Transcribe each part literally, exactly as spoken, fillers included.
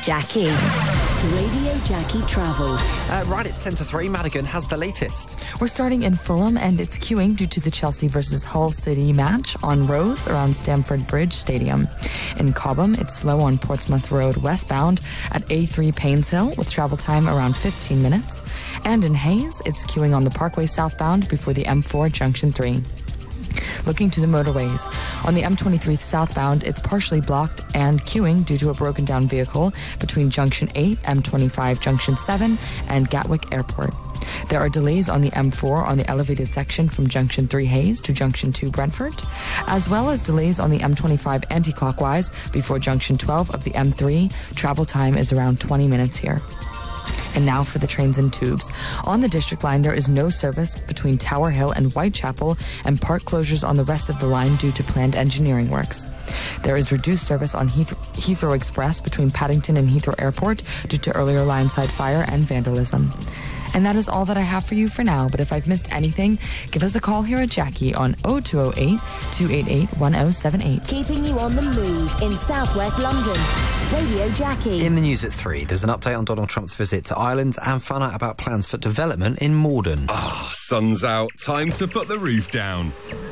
Jackie. Radio Jackie Travel. Uh, right, it's ten to three. Madigan has the latest. We're starting in Fulham, and it's queuing due to the Chelsea versus Hull City match on roads around Stamford Bridge Stadium. In Cobham, it's slow on Portsmouth Road westbound at A three Paynes Hill with travel time around fifteen minutes. And in Hayes, it's queuing on the Parkway southbound before the M four Junction three. Looking to the motorways. On the M twenty-three southbound, it's partially blocked and queuing due to a broken down vehicle between Junction eight, M twenty-five Junction seven, and Gatwick Airport. There are delays on the M four on the elevated section from Junction three Hayes to Junction two Brentford, as well as delays on the M twenty-five anti-clockwise before Junction twelve of the M three. Travel time is around twenty minutes here. And now for the trains and tubes. On the District Line, there is no service between Tower Hill and Whitechapel, and part closures on the rest of the line due to planned engineering works. There is reduced service on Heath- Heathrow Express between Paddington and Heathrow Airport due to earlier line-side fire and vandalism. And that is all that I have for you for now, but if I've missed anything, give us a call here at Jackie on oh two oh eight, two eight eight, one oh seven eight. Keeping you on the move in southwest London. Radio Jackie. In the news at three, there's an update on Donald Trump's visit to Ireland and find out about plans for development in Morden. Ah, oh, sun's out. Time to put the roof down.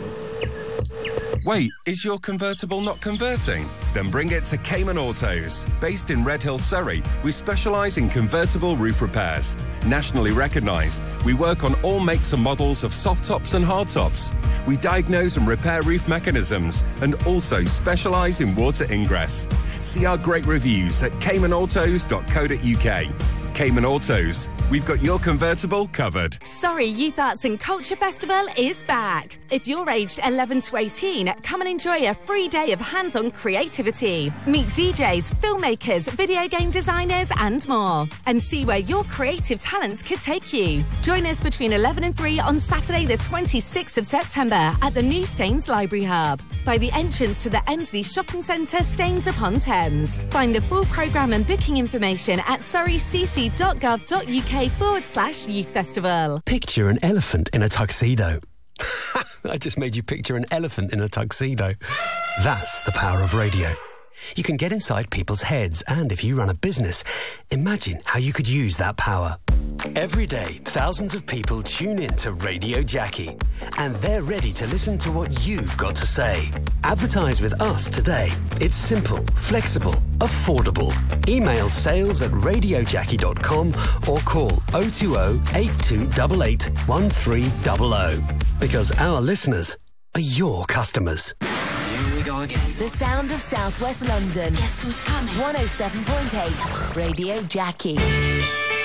Wait, is your convertible not converting? Then bring it to Cayman Autos. Based in Redhill, Surrey, we specialise in convertible roof repairs. Nationally recognised, we work on all makes and models of soft tops and hard tops. We diagnose and repair roof mechanisms and also specialise in water ingress. See our great reviews at cayman autos dot co dot uk. Cayman Autos, we've got your convertible covered. Surrey Youth Arts and Culture Festival is back. If you're aged eleven to eighteen, come and enjoy a free day of hands-on creativity. Meet D Js, filmmakers, video game designers and more. And see where your creative talents could take you. Join us between eleven and three on Saturday the twenty-sixth of September at the new Staines Library Hub, by the entrance to the Emsley Shopping Centre, Staines-upon-Thames. Find the full programme and booking information at surreycc.gov.uk forward slash youth festival. Picture an elephant in a tuxedo. I just made you picture an elephant in a tuxedo. That's the power of radio. You can get inside people's heads, and if you run a business, imagine how you could use that power. Every day, thousands of people tune in to Radio Jackie, and they're ready to listen to what you've got to say. Advertise with us today. It's simple, flexible, affordable. Email sales at radio jackie dot com or call oh two oh, eight two eight eight, one three zero zero. Because our listeners are your customers. Here we go again. The sound of southwest London. Guess who's coming? one oh seven point eight Radio Jackie.